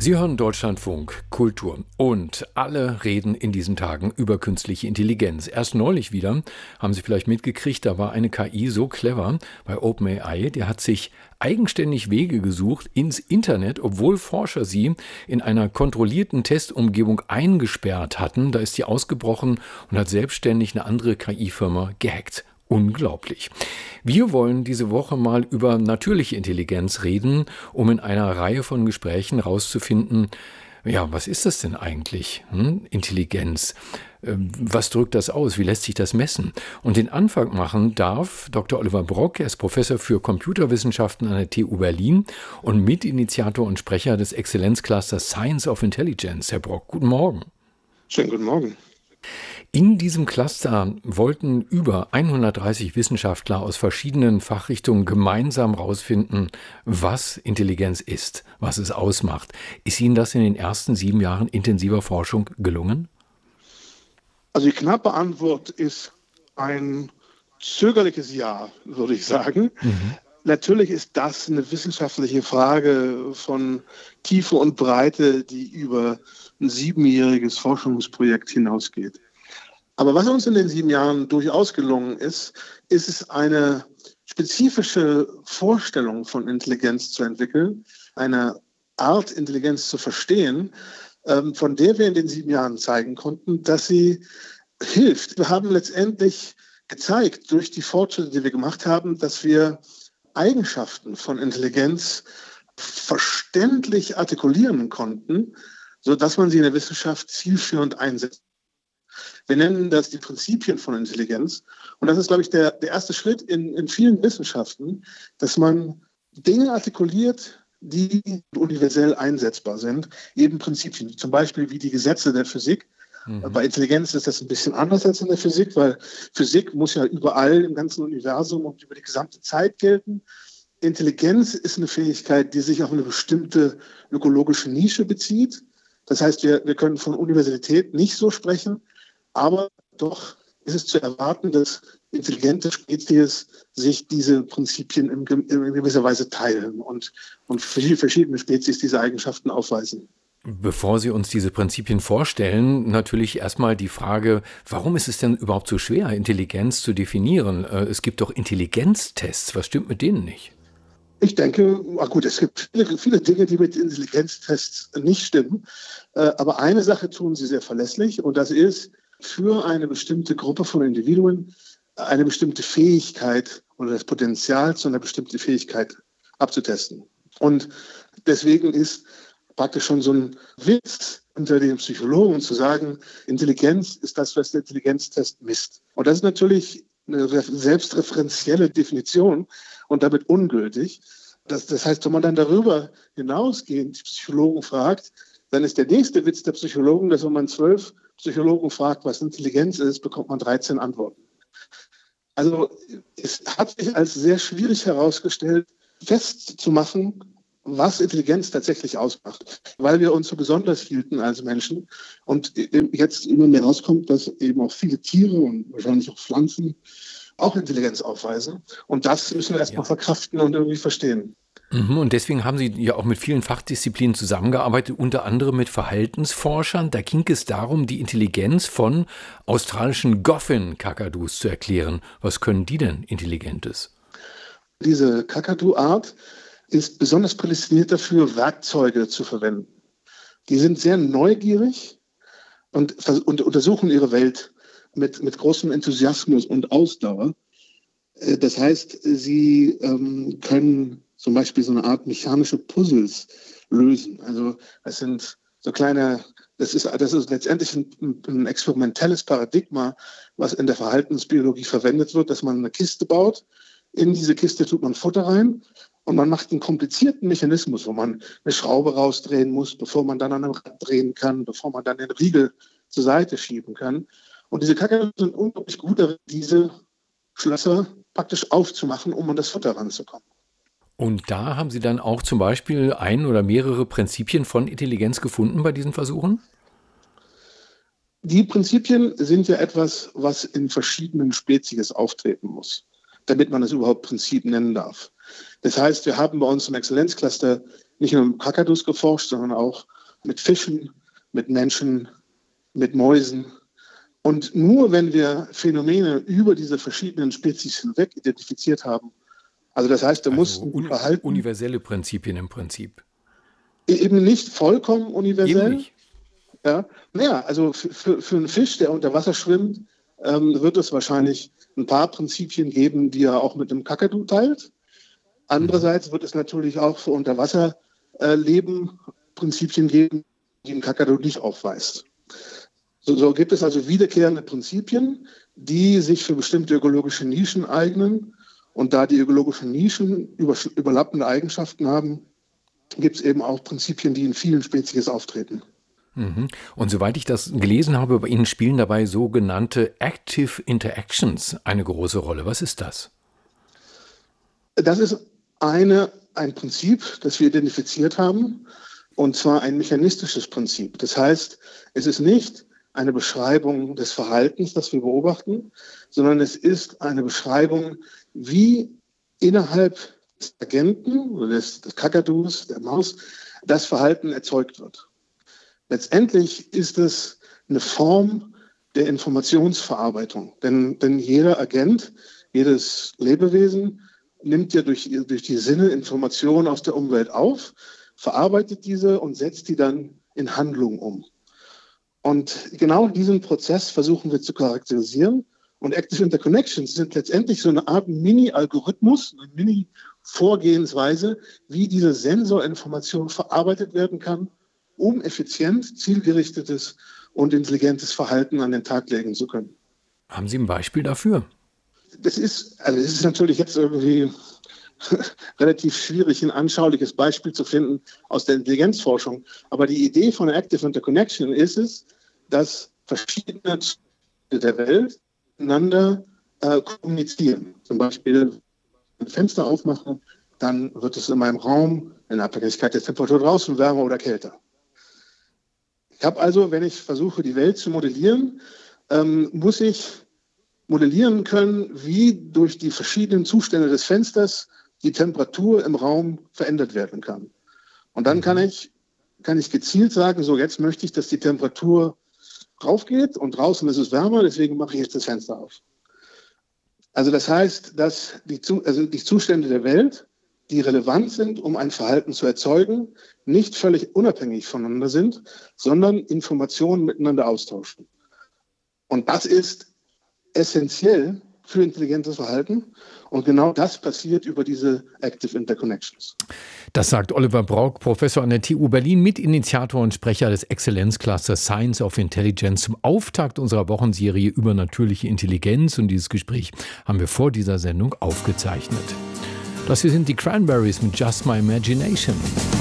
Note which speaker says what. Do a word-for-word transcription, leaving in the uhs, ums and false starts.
Speaker 1: Sie hören Deutschlandfunk Kultur und alle reden in diesen Tagen über künstliche Intelligenz. Erst neulich wieder, haben Sie vielleicht mitgekriegt, da war eine K I so clever bei OpenAI, die hat sich eigenständig Wege gesucht ins Internet, obwohl Forscher sie in einer kontrollierten Testumgebung eingesperrt hatten. Da ist sie ausgebrochen und hat selbstständig eine andere K I-Firma gehackt. Unglaublich. Wir wollen diese Woche mal über natürliche Intelligenz reden, um in einer Reihe von Gesprächen rauszufinden, ja, was ist das denn eigentlich? Hm? Intelligenz. Ähm, was drückt das aus? Wie lässt sich das messen? Und den Anfang machen darf Doktor Oliver Brock. Er ist Professor für Computerwissenschaften an der T U Berlin und Mitinitiator und Sprecher des Exzellenzclusters Science of Intelligence. Herr Brock, guten Morgen.
Speaker 2: Schönen guten Morgen.
Speaker 1: In diesem Cluster wollten über hundertdreißig Wissenschaftler aus verschiedenen Fachrichtungen gemeinsam herausfinden, was Intelligenz ist, was es ausmacht. Ist Ihnen das in den ersten sieben Jahren intensiver Forschung gelungen?
Speaker 2: Also die knappe Antwort ist ein zögerliches Ja, würde ich sagen. Mhm. Natürlich ist das eine wissenschaftliche Frage von Tiefe und Breite, die über ein siebenjähriges Forschungsprojekt hinausgeht. Aber was uns in den sieben Jahren durchaus gelungen ist, ist es eine spezifische Vorstellung von Intelligenz zu entwickeln, eine Art Intelligenz zu verstehen, von der wir in den sieben Jahren zeigen konnten, dass sie hilft. Wir haben letztendlich gezeigt durch die Fortschritte, die wir gemacht haben, dass wir Eigenschaften von Intelligenz verständlich artikulieren konnten, sodass man sie in der Wissenschaft zielführend einsetzt. Wir nennen das die Prinzipien von Intelligenz. Und das ist, glaube ich, der, der erste Schritt in, in vielen Wissenschaften, dass man Dinge artikuliert, die universell einsetzbar sind, eben Prinzipien, zum Beispiel wie die Gesetze der Physik. Mhm. Bei Intelligenz ist das ein bisschen anders als in der Physik, weil Physik muss ja überall im ganzen Universum und über die gesamte Zeit gelten. Intelligenz ist eine Fähigkeit, die sich auf eine bestimmte ökologische Nische bezieht. Das heißt, wir, wir können von Universalität nicht so sprechen, aber doch ist es zu erwarten, dass intelligente Spezies sich diese Prinzipien in, in gewisser Weise teilen und, und verschiedene Spezies diese Eigenschaften aufweisen.
Speaker 1: Bevor Sie uns diese Prinzipien vorstellen, natürlich erstmal die Frage, warum ist es denn überhaupt so schwer, Intelligenz zu definieren? Es gibt doch Intelligenztests, was stimmt mit denen nicht?
Speaker 2: Ich denke, ach gut, es gibt viele, viele Dinge, die mit Intelligenztests nicht stimmen, aber eine Sache tun sie sehr verlässlich und das ist, für eine bestimmte Gruppe von Individuen eine bestimmte Fähigkeit oder das Potenzial zu einer bestimmten Fähigkeit abzutesten. Und deswegen ist praktisch schon so ein Witz unter den Psychologen zu sagen, Intelligenz ist das, was der Intelligenztest misst. Und das ist natürlich eine selbstreferenzielle Definition und damit ungültig. Das, das heißt, wenn man dann darüber hinausgehend Psychologen fragt, dann ist der nächste Witz der Psychologen, dass wenn man zwölf Psychologen fragt, was Intelligenz ist, bekommt man dreizehn Antworten. Also es hat sich als sehr schwierig herausgestellt, festzumachen, was Intelligenz tatsächlich ausmacht, weil wir uns so besonders hielten als Menschen und jetzt immer mehr rauskommt, dass eben auch viele Tiere und wahrscheinlich auch Pflanzen auch Intelligenz aufweisen. Und das müssen wir erstmal ja. verkraften und irgendwie verstehen.
Speaker 1: Und deswegen haben Sie ja auch mit vielen Fachdisziplinen zusammengearbeitet, unter anderem mit Verhaltensforschern. Da ging es darum, die Intelligenz von australischen Goffin-Kakadus zu erklären. Was können die denn Intelligentes?
Speaker 2: Diese Kakadu-Art ist besonders prädestiniert dafür, Werkzeuge zu verwenden. Die sind sehr neugierig und, und untersuchen ihre Welt mit, mit großem Enthusiasmus und Ausdauer. Das heißt, sie ähm, können zum Beispiel so eine Art mechanische Puzzles lösen. Also es sind so kleine, das ist, das ist letztendlich ein, ein experimentelles Paradigma, was in der Verhaltensbiologie verwendet wird, dass man eine Kiste baut. In diese Kiste tut man Futter rein und man macht einen komplizierten Mechanismus, wo man eine Schraube rausdrehen muss, bevor man dann an einem Rad drehen kann, bevor man dann den Riegel zur Seite schieben kann. Und diese Kakadus sind unglaublich gut darin, diese Schlösser praktisch aufzumachen, um an das Futter ranzukommen.
Speaker 1: Und da haben Sie dann auch zum Beispiel ein oder mehrere Prinzipien von Intelligenz gefunden bei diesen Versuchen?
Speaker 2: Die Prinzipien sind ja etwas, was in verschiedenen Spezies auftreten muss, damit man es überhaupt Prinzip nennen darf. Das heißt, wir haben bei uns im Exzellenzcluster nicht nur im Kakadus geforscht, sondern auch mit Fischen, mit Menschen, mit Mäusen. Und nur wenn wir Phänomene über diese verschiedenen Spezies hinweg identifiziert haben, also das heißt, wir
Speaker 1: Also
Speaker 2: mussten
Speaker 1: un
Speaker 2: Verhalten
Speaker 1: universelle Prinzipien im Prinzip.
Speaker 2: eben nicht vollkommen universell.
Speaker 1: Eben nicht.
Speaker 2: Ja, naja, also für, für, für einen Fisch, der unter Wasser schwimmt, ähm, wird es wahrscheinlich ein paar Prinzipien geben, die er auch mit einem Kakadu teilt. Andererseits wird es natürlich auch für Unterwasserleben Prinzipien geben, die ein Kakadu nicht aufweist. So, so gibt es also wiederkehrende Prinzipien, die sich für bestimmte ökologische Nischen eignen. Und da die ökologischen Nischen über, überlappende Eigenschaften haben, gibt es eben auch Prinzipien, die in vielen Spezies auftreten.
Speaker 1: Mhm. Und soweit ich das gelesen habe, bei Ihnen spielen dabei sogenannte Active Interactions eine große Rolle. Was ist das?
Speaker 2: Das ist eine, ein Prinzip, das wir identifiziert haben, und zwar ein mechanistisches Prinzip. Das heißt, es ist nicht eine Beschreibung des Verhaltens, das wir beobachten, sondern es ist eine Beschreibung, wie innerhalb des Agenten oder des, des Kakadus, der Maus, das Verhalten erzeugt wird. Letztendlich ist es eine Form der Informationsverarbeitung, denn, denn jeder Agent, jedes Lebewesen nimmt ja durch, durch die Sinne Informationen aus der Umwelt auf, verarbeitet diese und setzt die dann in Handlung um. Und genau diesen Prozess versuchen wir zu charakterisieren. Und Active Interconnections sind letztendlich so eine Art Mini-Algorithmus, eine Mini-Vorgehensweise, wie diese Sensorinformation verarbeitet werden kann, um effizient, zielgerichtetes und intelligentes Verhalten an den Tag legen zu können.
Speaker 1: Haben Sie ein Beispiel dafür?
Speaker 2: Das ist, also das ist natürlich jetzt irgendwie relativ schwierig, ein anschauliches Beispiel zu finden aus der Intelligenzforschung. Aber die Idee von Active Interconnection ist es, dass verschiedene Zustände der Welt miteinander äh, kommunizieren. Zum Beispiel ein Fenster aufmachen, dann wird es in meinem Raum in Abhängigkeit der Temperatur draußen wärmer oder kälter. Ich habe also, wenn ich versuche, die Welt zu modellieren, ähm, muss ich modellieren können, wie durch die verschiedenen Zustände des Fensters die Temperatur im Raum verändert werden kann. Und dann kann ich, kann ich gezielt sagen, so jetzt möchte ich, dass die Temperatur raufgeht und draußen ist es wärmer, deswegen mache ich jetzt das Fenster auf. Also das heißt, dass die, also die Zustände der Welt, die relevant sind, um ein Verhalten zu erzeugen, nicht völlig unabhängig voneinander sind, sondern Informationen miteinander austauschen. Und das ist essentiell für intelligentes Verhalten. Und genau das passiert über diese Active Interconnections.
Speaker 1: Das sagt Oliver Brauch, Professor an der T U Berlin, Mitinitiator und Sprecher des Exzellenzclusters Science of Intelligence zum Auftakt unserer Wochenserie über natürliche Intelligenz. Und dieses Gespräch haben wir vor dieser Sendung aufgezeichnet. Das hier sind die Cranberries mit Just My Imagination.